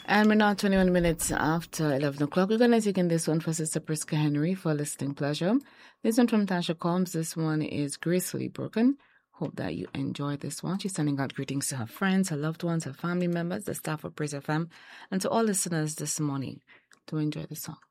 And we're now 21 minutes after 11 o'clock. We're going to take in this one for Sister Priska Henry for listening pleasure. This one from Tasha Combs. This one is Gracefully Broken. Hope that you enjoy this one. She's sending out greetings to her friends, her loved ones, her family members, the staff of Praise FM, and to all listeners this morning. To enjoy the song.